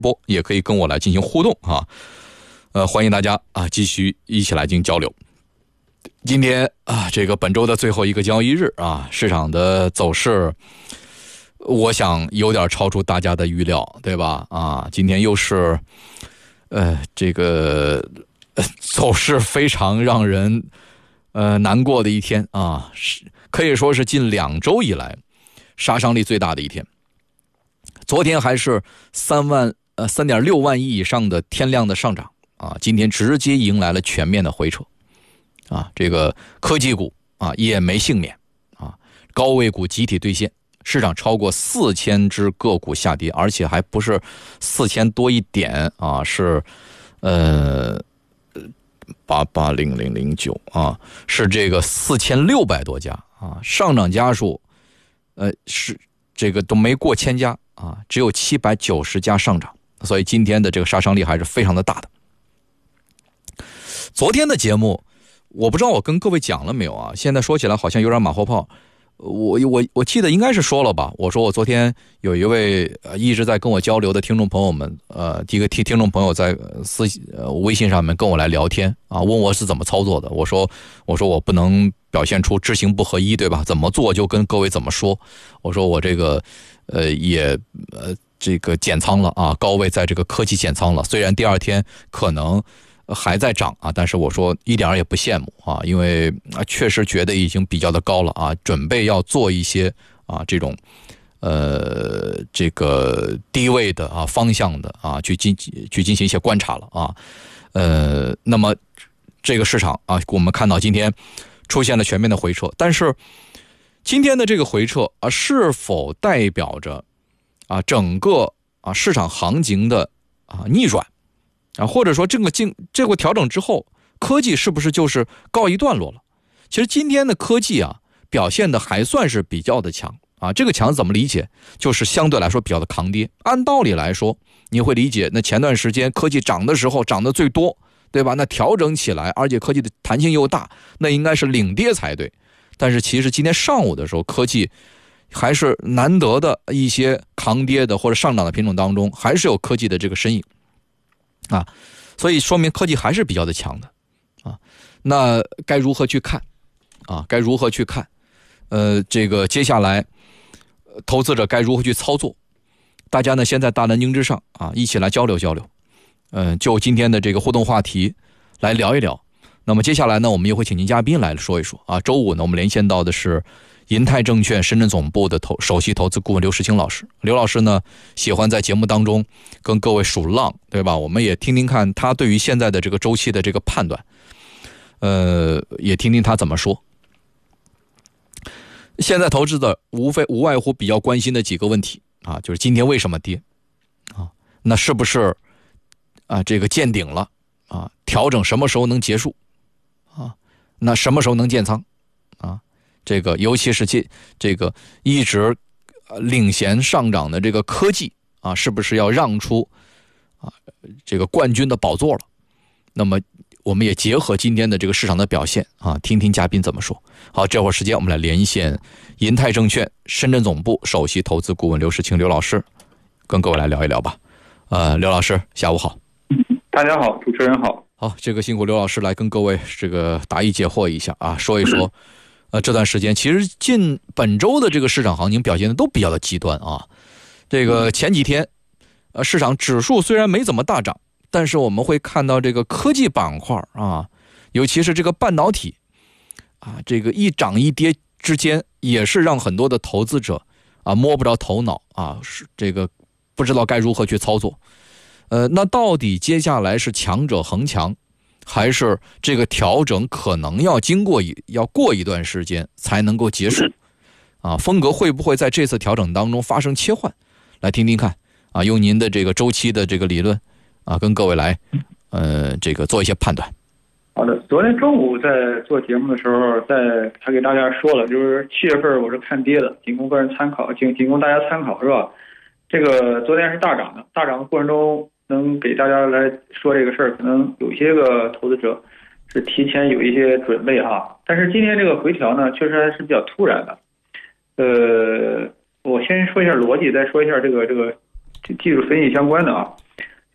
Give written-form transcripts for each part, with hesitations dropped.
播，也可以跟我来进行互动啊。欢迎大家啊，继续一起来进行交流。今天啊，这个本周的最后一个交易日啊，市场的走势，我想有点超出大家的预料，对吧？啊，今天又是这个走势非常让人难过的一天啊，可以说是近2周以来杀伤力最大的一天。昨天还是3.6万亿以上的天量的上涨啊，今天直接迎来了全面的回撤啊，这个科技股啊也没幸免啊，高位股集体兑现，市场超过4000只个股下跌，而且还不是4000多一点啊，是88009啊，是这个4600多家啊，上涨家数是这个都没过1000家啊，只有790家上涨，所以今天的这个杀伤力还是非常的大的。昨天的节目我不知道我跟各位讲了没有啊，现在说起来好像有点马后炮。我记得应该是说了吧，我说我昨天有一位一直在跟我交流的听众朋友们，第一个听众朋友在微信上面跟我来聊天啊，问我是怎么操作的。我说我不能表现出知行不合一，对吧？怎么做就跟各位怎么说。我说我这个这个减仓了啊，高位在这个科技减仓了，虽然第二天可能还在涨啊，但是我说一点也不羡慕啊，因为确实觉得已经比较的高了啊，准备要做一些啊这种这个低位的啊方向的啊去进行一些观察了啊。那么这个市场啊，我们看到今天出现了全面的回撤，但是今天的这个回撤啊，是否代表着啊整个啊市场行情的啊逆转？啊，或者说这个调整之后，科技是不是就是告一段落了？其实今天的科技啊表现的还算是比较的强啊，这个强怎么理解？就是相对来说比较的抗跌。按道理来说，你会理解，那前段时间科技涨的时候涨得最多，对吧？那调整起来，而且科技的弹性又大，那应该是领跌才对。但是其实今天上午的时候，科技还是难得的一些抗跌的或者上涨的品种当中，还是有科技的这个身影。啊，所以说明科技还是比较的强的啊。那该如何去看啊？该如何去看？这个接下来投资者该如何去操作？大家呢先在大南京之上啊，一起来交流交流。就今天的这个互动话题来聊一聊。那么接下来呢，我们也会请进嘉宾来说一说啊。周五呢，我们连线到的是银泰证券深圳总部的首席投资顾问刘世清老师。刘老师呢，喜欢在节目当中跟各位数浪，对吧？我们也听听看他对于现在的这个周期的这个判断，也听听他怎么说。现在投资者无外乎比较关心的几个问题啊，就是今天为什么跌啊？那是不是啊这个见顶了啊？调整什么时候能结束啊？那什么时候能建仓啊？这个尤其是这个一直领衔上涨的这个科技啊，是不是要让出啊这个冠军的宝座了？那么我们也结合今天的这个市场的表现啊，听听嘉宾怎么说。好，这会儿时间我们来连线银泰证券深圳总部首席投资顾问刘世清刘老师，跟各位来聊一聊吧。刘老师下午好。 大家好，主持人好。 好，这个辛苦刘老师来跟各位这个答疑解惑一下啊，说一说这段时间其实近本周的这个市场行情表现的都比较的极端啊。这个前几天市场指数虽然没怎么大涨，但是我们会看到这个科技板块啊，尤其是这个半导体啊，这个一涨一跌之间也是让很多的投资者啊摸不着头脑啊，是这个不知道该如何去操作。那到底接下来是强者恒强，还是这个调整可能要过一段时间才能够结束啊？风格会不会在这次调整当中发生切换？来听听看啊，用您的这个周期的这个理论啊，跟各位来这个做一些判断。 好的，昨天中午在做节目的时候，还给大家说了，就是7月份我是看跌的，仅供个人参考，仅供大家参考，是吧？这个昨天是大涨的，大涨的过程中能给大家来说这个事儿，可能有些个投资者是提前有一些准备哈。但是今天这个回调呢，确实还是比较突然的。我先说一下逻辑，再说一下这个技术分析相关的啊。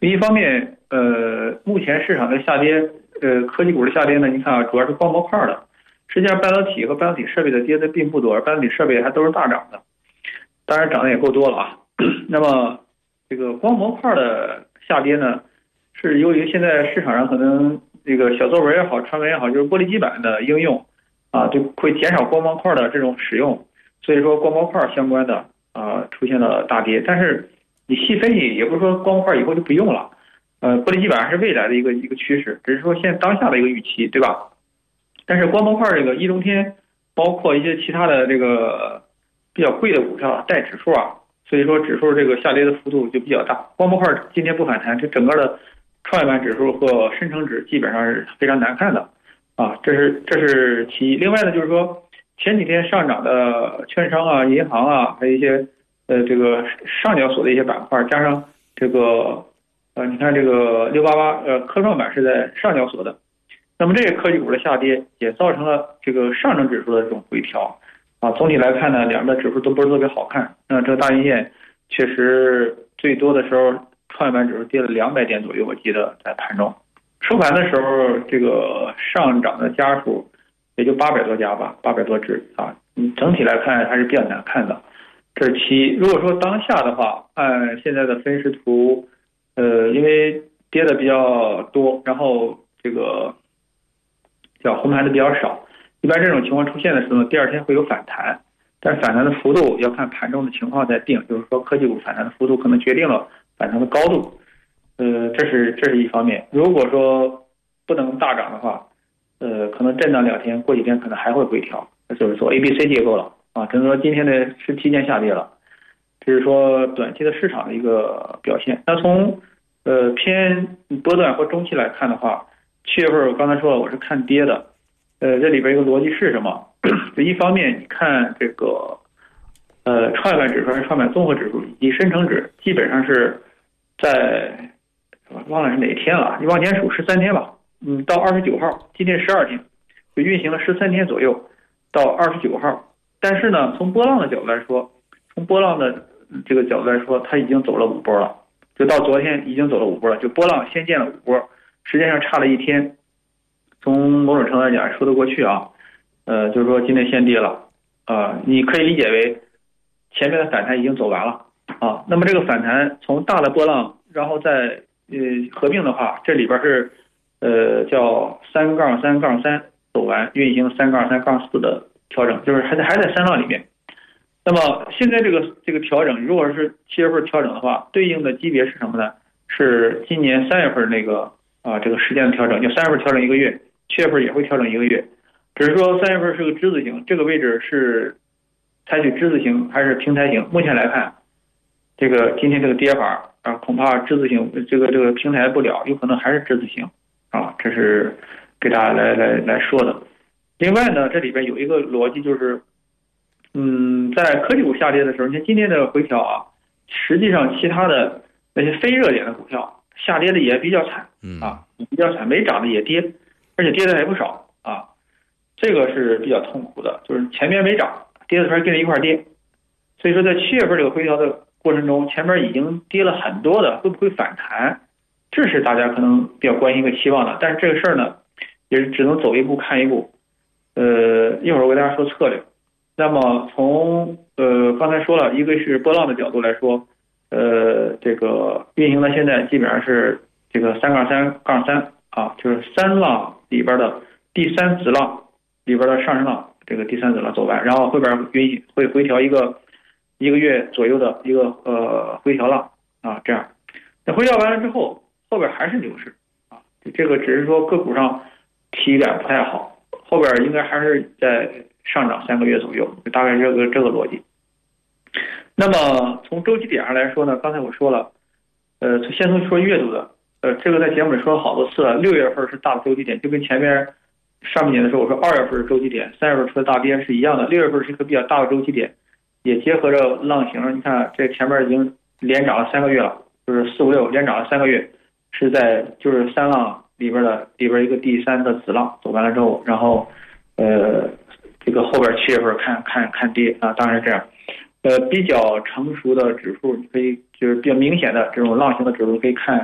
一方面，目前市场的下跌，科技股的下跌呢，你看啊，主要是光模块的，实际上半导体和半导体设备的跌的并不多，而半导体设备还都是大涨的，当然涨得也够多了啊。那么这个光模块的下跌呢，是由于现在市场上可能这个小作文也好，传闻也好，就是玻璃基板的应用啊，就会减少光模块的这种使用，所以说光模块相关的出现了大跌。但是你细分析，也不是说光模块以后就不用了，玻璃基板还是未来的一个趋势，只是说现在当下的一个预期，对吧？但是光模块这个易中天，包括一些其他的这个比较贵的股票带指数啊，所以说指数这个下跌的幅度就比较大。光模块今天不反弹，这整个的创业板指数和深成指基本上是非常难看的啊，这是其一。另外呢，就是说前几天上涨的券商啊、银行啊，还有一些这个上交所的一些板块，加上这个你看这个688科创板是在上交所的，那么这些科技股的下跌也造成了这个上证指数的这种回调啊。总体来看呢，两个指数都不是特别好看。那这个大阴线确实最多的时候，创业板指数跌了200点左右，我记得在盘中收盘的时候，这个上涨的家数也就800多家吧，800多只啊。整体来看还是比较难看的。这是其一。如果说当下的话，按现在的分时图，因为跌的比较多，然后这个叫红盘的比较少，一般这种情况出现的时候呢，第二天会有反弹，但是反弹的幅度要看盘中的情况再定，就是说科技股反弹的幅度可能决定了反弹的高度。这是一方面。如果说不能大涨的话，可能震荡2天，过几天可能还会回调，就是做 ABC 结构了啊。只能说今天的是提前下跌了，这是说短期的市场的一个表现。那从偏波段或中期来看的话，7月份我刚才说了，我是看跌的。这里边一个逻辑是什么？就一方面你看这个创业板指数、创业板综合指数以及深成指，基本上是在忘了是哪天了，你往前数13天吧。到29号，今天12天，就运行了13天左右，到29号。但是呢，从波浪的角度来说，从波浪的这个角度来说，它已经走了5波了，就到昨天已经走了5波了，就波浪先见了5波，时间上差了1天。从某种程度来讲说得过去啊，就是说今天先跌了，你可以理解为前面的反弹已经走完了啊。那么这个反弹从大的波浪，然后再合并的话，这里边是叫3-3-3走完，运行3-3-4的调整，就是还在3浪里面。那么现在这个调整，如果是7月份调整的话，对应的级别是什么呢？是今年3月份那个这个时间的调整，就3月份调整1个月，7月份也会调整1个月，只是说3月份是个之字形，这个位置是采取之字形还是平台形？目前来看，这个今天这个跌法恐怕之字形这个平台不了，有可能还是之字形啊，这是给大家来说的。另外呢，这里边有一个逻辑就是，在科技股下跌的时候，你看今天的回调啊，实际上其他的那些非热点的股票下跌的也比较惨比较惨，没涨的也跌，而且跌的还不少啊，这个是比较痛苦的，就是前面没涨，跌的时候跟着一块跌，所以说在7月份这个回调的过程中，前面已经跌了很多的，会不会反弹？这是大家可能比较关心和期望的，但是这个事儿呢，也是只能走一步看一步。一会儿我给大家说策略。那么从刚才说了，一个是波浪的角度来说，这个运行到现在基本上是这个3-3-3啊，就是3浪里边的第3子浪里边的上升浪，这个第3子浪走完，然后后边会回调一个月左右的一个回调浪啊，这样。那回调完了之后，后边还是牛市啊，这个只是说个股上体感不太好，后边应该还是在上涨3个月左右，大概这个逻辑。那么从周期点上来说呢，刚才我说了，先从说月度的，这个在节目里说了好多次了，6月份是大的周期点，就跟前面上半年的时候我说2月份是周期点，3月份出的大跌是一样的，6月份是一个比较大的周期点，也结合着浪形，你看这前面已经连涨了3个月了，就是4、5、6连涨了3个月，是在就是3浪里边一个第3的子浪走完了之后，然后这个后边7月份看跌啊，当然这样。比较成熟的指数，你可以就是比较明显的这种浪形的指数，可以看